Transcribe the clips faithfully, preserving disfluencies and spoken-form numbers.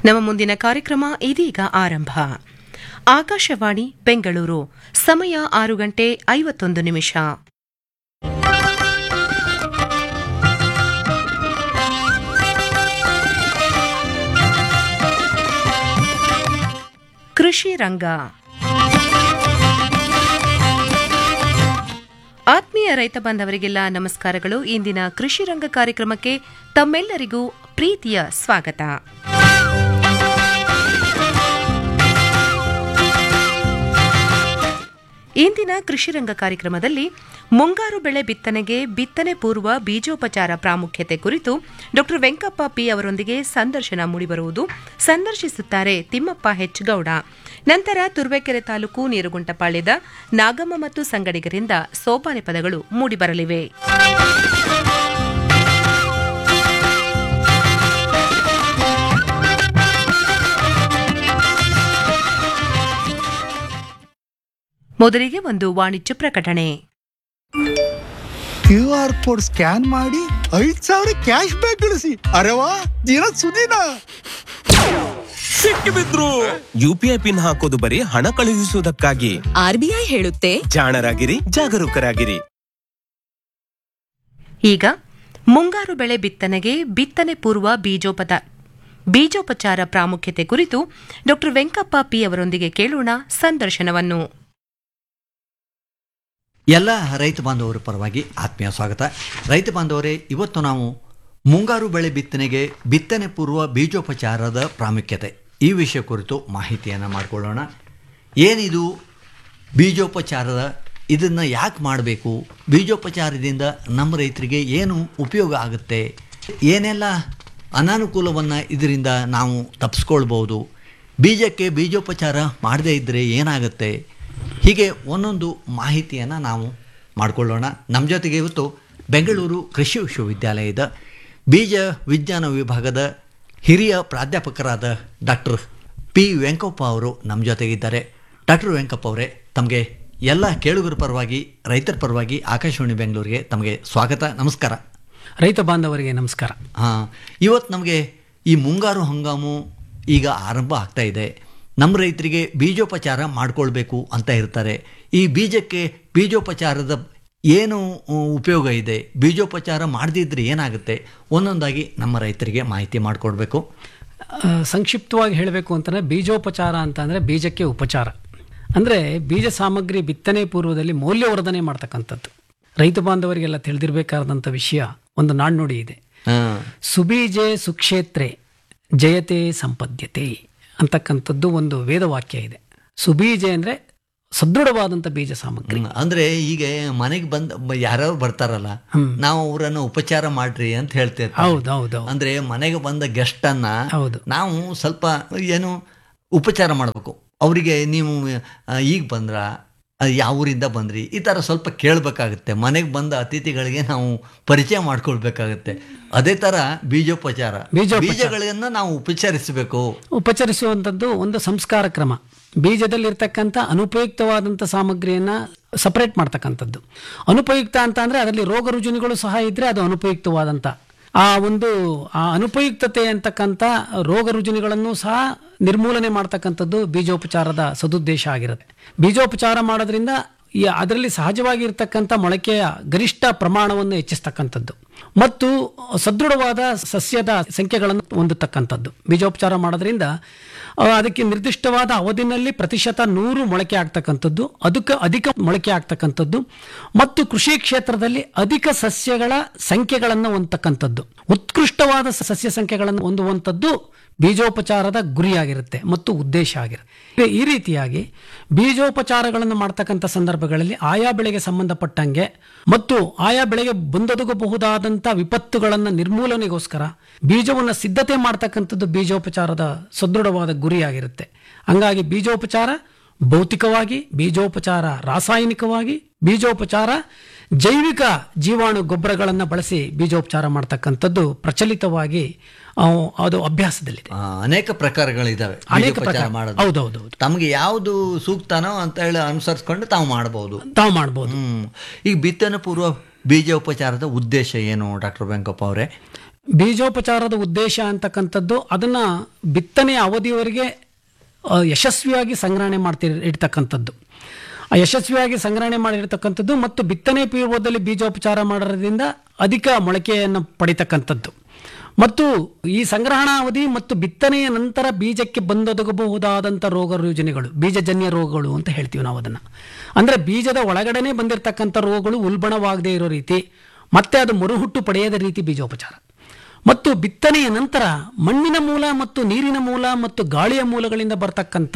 ನಮ್ಮ ಮುಂದಿನ ಕಾರ್ಯಕ್ರಮ ಇದೀಗ ಆರಂಭ. ಆಕಾಶವಾಣಿ ಬೆಂಗಳೂರು, ಸಮಯ ಆರು ಗಂಟೆ ಐವತ್ತೊಂದು ನಿಮಿಷ. ಕೃಷಿ ರಂಗ. ಆತ್ಮೀಯ ರೈತ ಬಾಂಧವರಿಗೆಲ್ಲ ನಮಸ್ಕಾರಗಳು. ಇಂದಿನ ಕೃಷಿ ರಂಗ ಕಾರ್ಯಕ್ರಮಕ್ಕೆ ತಮ್ಮೆಲ್ಲರಿಗೂ ಪ್ರೀತಿಯ ಸ್ವಾಗತ. ಇಂದಿನ ಕೃಷಿ ರಂಗ ಕಾರ್ಯಕ್ರಮದಲ್ಲಿ ಮುಂಗಾರು ಬೆಳೆ ಬಿತ್ತನೆಗೆ ಬಿತ್ತನೆ ಪೂರ್ವ ಬೀಜೋಪಚಾರ ಪ್ರಾಮುಖ್ಯತೆ ಕುರಿತು ಡಾ ವೆಂಕಪ್ಪ ಪಿ ಅವರೊಂದಿಗೆ ಸಂದರ್ಶನ ಮೂಡಿಬರುವುದು. ಸಂದರ್ಶಿಸುತ್ತಾರೆ ತಿಮ್ಮಪ್ಪ ಹೆಚ್ ಗೌಡ. ನಂತರ ತುರುವೇಕೆರೆ ತಾಲೂಕು ನೀರುಗುಂಟಪಾಳ್ಯದ ನಾಗಮ್ಮ ಮತ್ತು ಸಂಗಡಿಗರಿಂದ ಸೋಪಾನೆ ಪದಗಳು ಮೂಡಿಬರಲಿವೆ. ಮೊದಲಿಗೆ ಒಂದು ವಾಣಿಜ್ಯ ಪ್ರಕಟಣೆ. ಕ್ಯೂ ಆರ್ ಕೋಡ್ ಸ್ಕ್ಯಾನ್ ಮಾಡಿ ಐದ್ ಸಾವಿರ ಕ್ಯಾಶ್ ಬ್ಯಾಕ್ ಗಳಿಸಿ. ಅರೆ ವಾ, ದಿನ ಸುದಿನ ಸಿಕ್ಕಿಬಿದ್ರು. ಯುಪಿಐ ಪಿನ್ ಹಾಕೋದು ಬರೀ ಹಣ ಕಳುಹಿಸುವುದಕ್ಕಾಗಿ. ಆರ್ಬಿಐ ಹೇಳುತ್ತೆ, ಜಾಣರಾಗಿರಿ, ಜಾಗರೂಕರಾಗಿರಿ. ಈಗ ಮುಂಗಾರು ಬೆಳೆ ಬಿತ್ತನೆಗೆ ಬಿತ್ತನೆ ಪೂರ್ವ ಬೀಜೋಪತ ಬೀಜೋಪಚಾರ ಪ್ರಾಮುಖ್ಯತೆ ಕುರಿತು ಡಾ ವೆಂಕಪ್ಪ ಪಿ ಅವರೊಂದಿಗೆ ಕೇಳೋಣ ಸಂದರ್ಶನವನ್ನು. ಎಲ್ಲ ರೈತ ಬಾಂಧವರ ಪರವಾಗಿ ಆತ್ಮೀಯ ಸ್ವಾಗತ. ರೈತ ಬಾಂಧವರೇ, ಇವತ್ತು ನಾವು ಮುಂಗಾರು ಬೆಳೆ ಬಿತ್ತನೆಗೆ ಬಿತ್ತನೆ ಪೂರ್ವ ಬೀಜೋಪಚಾರದ ಪ್ರಾಮುಖ್ಯತೆ ಈ ವಿಷಯ ಕುರಿತು ಮಾಹಿತಿಯನ್ನು ಮಾಡಿಕೊಳ್ಳೋಣ. ಏನಿದು ಬೀಜೋಪಚಾರದ, ಇದನ್ನು ಯಾಕೆ ಮಾಡಬೇಕು, ಬೀಜೋಪಚಾರದಿಂದ ನಮ್ಮ ರೈತರಿಗೆ ಏನು ಉಪಯೋಗ ಆಗುತ್ತೆ, ಏನೆಲ್ಲ ಅನಾನುಕೂಲವನ್ನು ಇದರಿಂದ ನಾವು ತಪ್ಪಿಸ್ಕೊಳ್ಬೋದು, ಬೀಜಕ್ಕೆ ಬೀಜೋಪಚಾರ ಮಾಡದೇ ಇದ್ದರೆ ಏನಾಗುತ್ತೆ, ಹೀಗೆ ಒಂದೊಂದು ಮಾಹಿತಿಯನ್ನು ನಾವು ಮಾಡಿಕೊಳ್ಳೋಣ. ನಮ್ಮ ಜೊತೆಗೆ ಇವತ್ತು ಬೆಂಗಳೂರು ಕೃಷಿ ವಿಶ್ವವಿದ್ಯಾಲಯದ ಬೀಜ ವಿಜ್ಞಾನ ವಿಭಾಗದ ಹಿರಿಯ ಪ್ರಾಧ್ಯಾಪಕರಾದ ಡಾಕ್ಟರ್ ಪಿ ವೆಂಕಪ್ಪ ಅವರು ನಮ್ಮ ಜೊತೆಗಿದ್ದಾರೆ. ಡಾಕ್ಟರ್ ವೆಂಕಪ್ಪ ಅವರೇ, ತಮಗೆ ಎಲ್ಲ ಕೇಳುಗರ ಪರವಾಗಿ, ರೈತರ ಪರವಾಗಿ ಆಕಾಶವಾಣಿ ಬೆಂಗಳೂರಿಗೆ ತಮಗೆ ಸ್ವಾಗತ, ನಮಸ್ಕಾರ. ರೈತ ಬಾಂಧವರಿಗೆ ನಮಸ್ಕಾರ. ಹಾಂ, ಇವತ್ತು ನಮಗೆ ಈ ಮುಂಗಾರು ಹಂಗಾಮು ಈಗ ಆರಂಭ ಆಗ್ತಾ ಇದೆ. ನಮ್ಮ ರೈತರಿಗೆ ಬೀಜೋಪಚಾರ ಮಾಡಿಕೊಳ್ಬೇಕು ಅಂತ ಇರ್ತಾರೆ. ಈ ಬೀಜಕ್ಕೆ ಬೀಜೋಪಚಾರದ ಏನು ಉಪಯೋಗ ಇದೆ, ಬೀಜೋಪಚಾರ ಮಾಡದಿದ್ದರೆ ಏನಾಗುತ್ತೆ, ಒಂದೊಂದಾಗಿ ನಮ್ಮ ರೈತರಿಗೆ ಮಾಹಿತಿ ಮಾಡಿಕೊಡ್ಬೇಕು. ಸಂಕ್ಷಿಪ್ತವಾಗಿ ಹೇಳಬೇಕು ಅಂತಂದರೆ, ಬೀಜೋಪಚಾರ ಅಂತಂದರೆ ಬೀಜಕ್ಕೆ ಉಪಚಾರ ಅಂದರೆ ಬೀಜ ಸಾಮಗ್ರಿ ಬಿತ್ತನೆ ಪೂರ್ವದಲ್ಲಿ ಮೌಲ್ಯವರ್ಧನೆ ಮಾಡ್ತಕ್ಕಂಥದ್ದು. ರೈತ ಬಾಂಧವರಿಗೆಲ್ಲ ತಿಳಿದಿರಬೇಕಾದಂಥ ವಿಷಯ, ಒಂದು ನಾಣ್ಣುಡಿ ಇದೆ, ಸುಬೀಜೆ ಸುಕ್ಷೇತ್ರೆ ಜಯತೆ ಸಂಪದ್ಯತೆ ಅಂತಕ್ಕಂಥದ್ದು ಒಂದು ವೇದವಾಕ್ಯ ಇದೆ. ಸುಬೀಜೆ ಅಂದರೆ ಸದೃಢವಾದಂಥ ಬೀಜ ಸಾಮಗ್ರಿ. ಅಂದರೆ ಈಗ ಮನೆಗೆ ಬಂದ ಯಾರ್ಯಾರು ಬರ್ತಾರಲ್ಲ, ನಾವು ಅವರನ್ನು ಉಪಚಾರ ಮಾಡ್ರಿ ಅಂತ ಹೇಳ್ತೇವೆ. ಹೌದು ಹೌದು. ಅಂದರೆ ಮನೆಗೆ ಬಂದ ಗೆಸ್ಟನ್ನ ಹೌದು ನಾವು ಸ್ವಲ್ಪ ಏನು ಉಪಚಾರ ಮಾಡಬೇಕು. ಅವರಿಗೆ ನೀವು ಈಗ ಬಂದ್ರ, ಯಾವ ಊರಿಂದ ಬಂದ್ರಿ, ಈ ಥರ ಸ್ವಲ್ಪ ಕೇಳಬೇಕಾಗುತ್ತೆ. ಮನೆಗೆ ಬಂದ ಅತಿಥಿಗಳಿಗೆ ನಾವು ಪರಿಚಯ ಮಾಡ್ಕೊಳ್ಬೇಕಾಗುತ್ತೆ. ಅದೇ ಥರ ಬೀಜೋಪಚಾರ, ಬೀಜಗಳನ್ನು ನಾವು ಉಪಚರಿಸಬೇಕು. ಉಪಚರಿಸುವಂಥದ್ದು ಒಂದು ಸಂಸ್ಕಾರ ಕ್ರಮ. ಬೀಜದಲ್ಲಿರ್ತಕ್ಕಂಥ ಅನುಪಯುಕ್ತವಾದಂಥ ಸಾಮಗ್ರಿಯನ್ನು ಸಪರೇಟ್ ಮಾಡ್ತಕ್ಕಂಥದ್ದು. ಅನುಪಯುಕ್ತ ಅಂತ ಅಂದರೆ ಅದರಲ್ಲಿ ರೋಗ ರುಜಿನಗಳು ಸಹ ಇದ್ದರೆ ಅದು ಅನುಪಯುಕ್ತವಾದಂಥ ಆ ಒಂದು ಆ ಅನುಪಯುಕ್ತತೆ ಅಂತಕ್ಕಂಥ ರೋಗ ರುಜಿನಗಳನ್ನು ಸಹ ನಿರ್ಮೂಲನೆ ಮಾಡ್ತಕ್ಕಂಥದ್ದು ಬೀಜೋಪಚಾರದ ಸದುದ್ದೇಶ ಆಗಿರುತ್ತೆ. ಬೀಜೋಪಚಾರ ಮಾಡೋದ್ರಿಂದ ಈ ಅದರಲ್ಲಿ ಸಹಜವಾಗಿ ಇರತಕ್ಕಂಥ ಮೊಳಕೆಯ ಗರಿಷ್ಠ ಪ್ರಮಾಣವನ್ನು ಹೆಚ್ಚಿಸ್ತಕ್ಕಂಥದ್ದು ಮತ್ತು ಸದೃಢವಾದ ಸಸ್ಯದ ಸಂಖ್ಯೆಗಳನ್ನು ಹೊಂದತಕ್ಕಂಥದ್ದು. ಬೀಜೋಪಚಾರ ಮಾಡೋದ್ರಿಂದ ಅದಕ್ಕೆ ನಿರ್ದಿಷ್ಟವಾದ ಅವಧಿನಲ್ಲಿ ಪ್ರತಿಶತ ನೂರು ಮೊಳಕೆ ಆಗ್ತಕ್ಕಂಥದ್ದು, ಅದಕ್ಕೆ ಅಧಿಕ ಮೊಳಕೆ ಆಗ್ತಕ್ಕಂಥದ್ದು ಮತ್ತು ಕೃಷಿ ಕ್ಷೇತ್ರದಲ್ಲಿ ಅಧಿಕ ಸಸ್ಯಗಳ ಸಂಖ್ಯೆಗಳನ್ನು ಹೊಂದತಕ್ಕಂಥದ್ದು, ಉತ್ಕೃಷ್ಟವಾದ ಸಸ್ಯ ಸಂಖ್ಯೆಗಳನ್ನು ಹೊಂದುವಂಥದ್ದು ಬೀಜೋಪಚಾರದ ಗುರಿಯಾಗಿರುತ್ತೆ ಮತ್ತು ಉದ್ದೇಶ ಆಗಿರುತ್ತೆ. ಈ ರೀತಿಯಾಗಿ ಬೀಜೋಪಚಾರಗಳನ್ನು ಮಾಡ್ತಕ್ಕಂಥ ಸಂದರ್ಭಗಳಲ್ಲಿ ಆಯಾ ಬೆಳೆಗೆ ಸಂಬಂಧಪಟ್ಟಂಗೆ ಮತ್ತು ಆಯಾ ಬೆಳೆಗೆ ಬಂದೊದಗಬಹುದಾದಂಥ ವಿಪತ್ತುಗಳನ್ನು ನಿರ್ಮೂಲನೆಗೋಸ್ಕರ ಬೀಜವನ್ನು ಸಿದ್ಧತೆ ಮಾಡ್ತಕ್ಕಂಥದ್ದು ಬೀಜೋಪಚಾರದ ಸದೃಢವಾದ ಗುರಿಯಾಗಿರುತ್ತೆ. ಹಂಗಾಗಿ ಬೀಜೋಪಚಾರ ಭೌತಿಕವಾಗಿ, ಬೀಜೋಪಚಾರ ರಾಸಾಯನಿಕವಾಗಿ, ಬೀಜೋಪಚಾರ ಜೈವಿಕ ಜೀವಾಣು ಗೊಬ್ಬರಗಳನ್ನು ಬಳಸಿ ಬೀಜೋಪಚಾರ ಮಾಡ್ತಕ್ಕಂಥದ್ದು ಪ್ರಚಲಿತವಾಗಿ ಅದು ಅಭ್ಯಾಸದಲ್ಲಿದೆ. ಅನೇಕ ಪ್ರಕಾರಗಳಿದ್ದಾವೆ ಅನೇಕ ಪ್ರಕಾರ ಮಾಡೋದು. ಹೌದೌದು. ತಮಗೆ ಯಾವುದು ಸೂಕ್ತನೋ ಅಂತ ಹೇಳಿ ಅನುಸರಿಸ್ಕೊಂಡು ತಾವು ಮಾಡಬಹುದು ತಾವು ಮಾಡಬಹುದು. ಈಗ ಬಿತ್ತನೆ ಪೂರ್ವ ಬೀಜೋಪಚಾರದ ಉದ್ದೇಶ ಏನು ಡಾಕ್ಟರ್ ವೆಂಕಪ್ಪ ಅವರೇ? ಬೀಜೋಪಚಾರದ ಉದ್ದೇಶ ಅಂತಕ್ಕಂಥದ್ದು ಅದನ್ನ ಬಿತ್ತನೆಯ ಅವಧಿಯವರೆಗೆ ಆ, ಯಶಸ್ವಿಯಾಗಿ ಸಂಗ್ರಹಣೆ ಮಾಡ್ತಿ ಇಡ್ತಕ್ಕಂಥದ್ದು ಆ ಯಶಸ್ವಿಯಾಗಿ ಸಂಗ್ರಹಣೆ ಮಾಡಿರ್ತಕ್ಕಂಥದ್ದು ಮತ್ತು ಬಿತ್ತನೆ ಪೂರ್ವದಲ್ಲಿ ಬೀಜೋಪಚಾರ ಮಾಡೋದ್ರಿಂದ ಅಧಿಕ ಮೊಳಕೆಯನ್ನು ಪಡಿತಕ್ಕಂಥದ್ದು ಮತ್ತು ಈ ಸಂಗ್ರಹಣಾ ಅವಧಿ ಮತ್ತು ಬಿತ್ತನೆಯ ನಂತರ ಬೀಜಕ್ಕೆ ಬಂದೊದಗಬಹುದಾದಂಥ ರೋಗ ರುಜಿನಗಳು ಬೀಜಜನ್ಯ ರೋಗಗಳು ಅಂತ ಹೇಳ್ತೀವಿ ನಾವು ಅದನ್ನು. ಅಂದರೆ ಬೀಜದ ಒಳಗಡೆನೆ ಬಂದಿರತಕ್ಕಂಥ ರೋಗಗಳು ಉಲ್ಬಣವಾಗದೇ ಇರೋ ರೀತಿ ಮತ್ತೆ ಅದು ಮರುಹುಟ್ಟು ಪಡೆಯದ ರೀತಿ ಬೀಜೋಪಚಾರ ಮತ್ತು ಬಿತ್ತನೆಯ ನಂತರ ಮಣ್ಣಿನ ಮೂಲ ಮತ್ತು ನೀರಿನ ಮೂಲ ಮತ್ತು ಗಾಳಿಯ ಮೂಲಗಳಿಂದ ಬರ್ತಕ್ಕಂಥ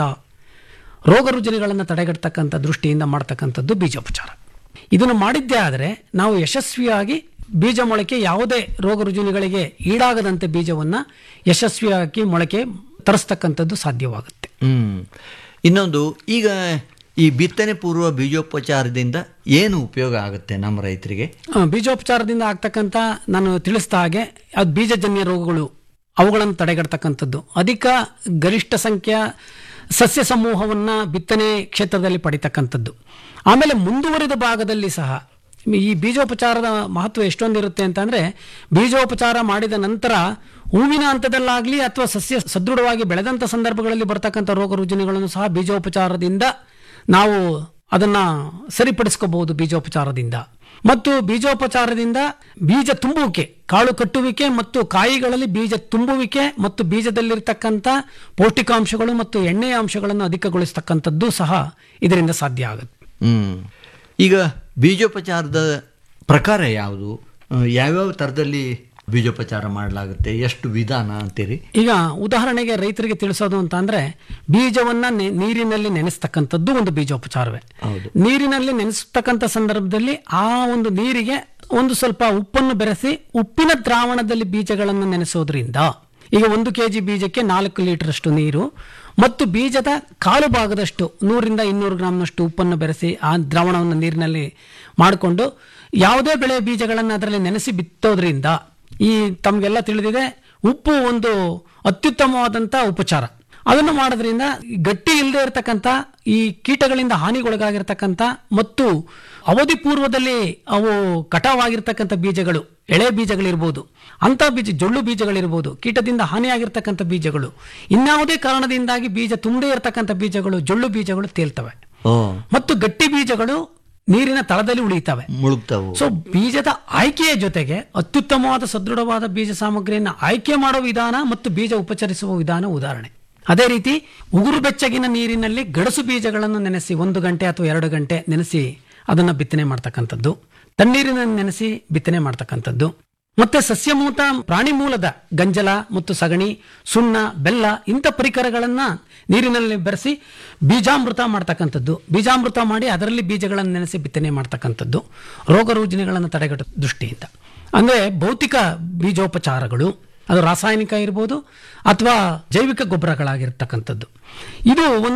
ರೋಗ ರುಜಿನಗಳನ್ನು ತಡೆಗಟ್ಟತಕ್ಕಂಥ ದೃಷ್ಟಿಯಿಂದ ಮಾಡ್ತಕ್ಕಂಥದ್ದು ಬೀಜೋಪಚಾರ. ಇದನ್ನು ಮಾಡಿದ್ದೇ ಆದರೆ ನಾವು ಯಶಸ್ವಿಯಾಗಿ ಬೀಜ ಮೊಳಕೆ ಯಾವುದೇ ರೋಗ ರುಜಿನಗಳಿಗೆ ಈಡಾಗದಂತೆ ಬೀಜವನ್ನು ಯಶಸ್ವಿಯಾಗಿ ಮೊಳಕೆ ತರಿಸ್ತಕ್ಕಂಥದ್ದು ಸಾಧ್ಯವಾಗುತ್ತೆ. ಹ್ಮ್ ಇನ್ನೊಂದು, ಈಗ ಈ ಬಿತ್ತನೆ ಪೂರ್ವ ಬೀಜೋಪಚಾರದಿಂದ ಏನು ಉಪಯೋಗ ಆಗುತ್ತೆ ನಮ್ಮ ರೈತರಿಗೆ? ಆ, ಬೀಜೋಪಚಾರದಿಂದ ಆಗ್ತಕ್ಕಂಥ ನಾನು ತಿಳಿಸಿದ ಹಾಗೆ ಅದು ಬೀಜಜನ್ಯ ರೋಗಗಳು ಅವುಗಳನ್ನು ತಡೆಗಟ್ಟತಕ್ಕಂಥದ್ದು, ಅಧಿಕ ಗರಿಷ್ಠ ಸಂಖ್ಯೆಯ ಸಸ್ಯ ಸಮೂಹವನ್ನು ಬಿತ್ತನೆ ಕ್ಷೇತ್ರದಲ್ಲಿ ಪಡಿತಕ್ಕಂಥದ್ದು. ಆಮೇಲೆ ಮುಂದುವರಿದ ಭಾಗದಲ್ಲಿ ಸಹ ಈ ಬೀಜೋಪಚಾರದ ಮಹತ್ವ ಎಷ್ಟೊಂದಿರುತ್ತೆ ಅಂತಂದರೆ, ಬೀಜೋಪಚಾರ ಮಾಡಿದ ನಂತರ ಹೂವಿನ ಹಂತದಲ್ಲಾಗಲಿ ಅಥವಾ ಸಸ್ಯ ಸದೃಢವಾಗಿ ಬೆಳೆದಂಥ ಸಂದರ್ಭಗಳಲ್ಲಿ ಬರ್ತಕ್ಕಂಥ ರೋಗ ರುಜಿನಗಳನ್ನು ಸಹ ಬೀಜೋಪಚಾರದಿಂದ ನಾವು ಅದನ್ನು ಸರಿಪಡಿಸ್ಕೋಬಹುದು ಬೀಜೋಪಚಾರದಿಂದ. ಮತ್ತು ಬೀಜೋಪಚಾರದಿಂದ ಬೀಜ ತುಂಬುವಿಕೆ, ಕಾಳು ಕಟ್ಟುವಿಕೆ ಮತ್ತು ಕಾಯಿಗಳಲ್ಲಿ ಬೀಜ ತುಂಬುವಿಕೆ ಮತ್ತು ಬೀಜದಲ್ಲಿರ್ತಕ್ಕಂಥ ಪೌಷ್ಟಿಕಾಂಶಗಳು ಮತ್ತು ಎಣ್ಣೆಯ ಅಂಶಗಳನ್ನು ಅಧಿಕಗೊಳಿಸ್ತಕ್ಕಂಥದ್ದು ಸಹ ಇದರಿಂದ ಸಾಧ್ಯ ಆಗುತ್ತೆ. ಹ್ಮ್ ಈಗ ಬೀಜೋಪಚಾರದ ಪ್ರಕಾರ ಯಾವುದು, ಯಾವ್ಯಾವ ಥರದಲ್ಲಿ ಬೀಜೋಪಚಾರ ಮಾಡಲಾಗುತ್ತೆ, ಎಷ್ಟು ವಿಧಾನ ಅಂತೀರಿ? ಈಗ ಉದಾಹರಣೆಗೆ ರೈತರಿಗೆ ತಿಳಿಸೋದು ಅಂತ ಅಂದ್ರೆ, ಬೀಜವನ್ನ ನೆ- ನೀರಿನಲ್ಲಿ ನೆನೆಸ್ತಕ್ಕಂಥದ್ದು ಒಂದು ಬೀಜೋಪಚಾರವೇ. ನೀರಿನಲ್ಲಿ ನೆನೆಸ್ತಕ್ಕಂಥ ಸಂದರ್ಭದಲ್ಲಿ ಆ ಒಂದು ನೀರಿಗೆ ಒಂದು ಸ್ವಲ್ಪ ಉಪ್ಪನ್ನು ಬೆರೆಸಿ ಉಪ್ಪಿನ ದ್ರಾವಣದಲ್ಲಿ ಬೀಜಗಳನ್ನು ನೆನೆಸೋದ್ರಿಂದ, ಈಗ ಒಂದು ಕೆಜಿ ಬೀಜಕ್ಕೆ ನಾಲ್ಕು ಲೀಟರ್ ಅಷ್ಟು ನೀರು ಮತ್ತು ಬೀಜದ ಕಾಲು ಭಾಗದಷ್ಟು ನೂರಿಂದ ಇನ್ನೂರು ಗ್ರಾಮ್ನಷ್ಟು ಉಪ್ಪನ್ನು ಬೆರೆಸಿ ಆ ದ್ರಾವಣವನ್ನು ನೀರಿನಲ್ಲಿ ಮಾಡಿಕೊಂಡು ಯಾವುದೇ ಬೆಳೆ ಬೀಜಗಳನ್ನು ಅದರಲ್ಲಿ ನೆನೆಸಿ ಬಿತ್ತೋದ್ರಿಂದ, ಈ ತಮಗೆಲ್ಲ ತಿಳಿದಿದೆ ಉಪ್ಪು ಒಂದು ಅತ್ಯುತ್ತಮವಾದಂಥ ಉಪಚಾರ. ಅದನ್ನು ಮಾಡೋದ್ರಿಂದ ಗಟ್ಟಿ ಇಲ್ಲದೆ ಇರತಕ್ಕಂಥ ಈ ಕೀಟಗಳಿಂದ ಹಾನಿಗೊಳಗಾಗಿರ್ತಕ್ಕಂಥ ಮತ್ತು ಅವಧಿ ಪೂರ್ವದಲ್ಲಿ ಅವು ಕಟಾವಾಗಿರ್ತಕ್ಕಂಥ ಬೀಜಗಳು, ಎಳೆ ಬೀಜಗಳಿರ್ಬೋದು, ಅಂಥ ಬೀಜ ಜೊಳ್ಳು ಬೀಜಗಳಿರ್ಬೋದು, ಕೀಟದಿಂದ ಹಾನಿಯಾಗಿರ್ತಕ್ಕಂಥ ಬೀಜಗಳು, ಇನ್ಯಾವುದೇ ಕಾರಣದಿಂದಾಗಿ ಬೀಜ ತುಂಬದೇ ಇರತಕ್ಕಂಥ ಬೀಜಗಳು, ಜೊಳ್ಳು ಬೀಜಗಳು ತೇಲ್ತವೆ ಮತ್ತು ಗಟ್ಟಿ ಬೀಜಗಳು ನೀರಿನ ತಳದಲ್ಲಿ ಉಳಿತವೆ, ಮುಳುಗ್ತವು. ಸೊ ಬೀಜದ ಆಯ್ಕೆಯ ಜೊತೆಗೆ ಅತ್ಯುತ್ತಮವಾದ ಸದೃಢವಾದ ಬೀಜ ಸಾಮಗ್ರಿಯನ್ನು ಆಯ್ಕೆ ಮಾಡುವ ವಿಧಾನ ಮತ್ತು ಬೀಜ ಉಪಚರಿಸುವ ವಿಧಾನ ಉದಾಹರಣೆ. ಅದೇ ರೀತಿ ಉಗುರು ಬೆಚ್ಚಗಿನ ನೀರಿನಲ್ಲಿ ಗಡಸು ಬೀಜಗಳನ್ನು ನೆನೆಸಿ ಒಂದು ಗಂಟೆ ಅಥವಾ ಎರಡು ಗಂಟೆ ನೆನೆಸಿ ಅದನ್ನು ಬಿತ್ತನೆ ಮಾಡ್ತಕ್ಕಂಥದ್ದು, ತಣ್ಣೀರಿನಲ್ಲಿ ನೆನೆಸಿ ಬಿತ್ತನೆ ಮಾಡ್ತಕ್ಕಂಥದ್ದು, ಮತ್ತೆ ಸಸ್ಯಮೂತ ಪ್ರಾಣಿ ಮೂಲದ ಗಂಜಲ ಮತ್ತು ಸಗಣಿ, ಸುಣ್ಣ, ಬೆಲ್ಲ ಇಂಥ ಪರಿಕರಗಳನ್ನ ನೀರಿನಲ್ಲಿ ಬೆರೆಸಿ ಬೀಜಾಮೃತ ಮಾಡ್ತಕ್ಕಂಥದ್ದು, ಬೀಜಾಮೃತ ಮಾಡಿ ಅದರಲ್ಲಿ ಬೀಜಗಳನ್ನು ನೆನೆಸಿ ಬಿತ್ತನೆ ಮಾಡ್ತಕ್ಕಂಥದ್ದು ರೋಗ ರುಜಿನಗಳನ್ನು ತಡೆಗಟ್ಟುವ ದೃಷ್ಟಿಯಿಂದ. ಅಂದರೆ ಭೌತಿಕ ಬೀಜೋಪಚಾರಗಳು, ಅದು ರಾಸಾಯನಿಕ ಇರ್ಬೋದು ಅಥವಾ ಜೈವಿಕ ಗೊಬ್ಬರಗಳಾಗಿರ್ತಕ್ಕಂಥದ್ದು. ಇದು ಒಂದು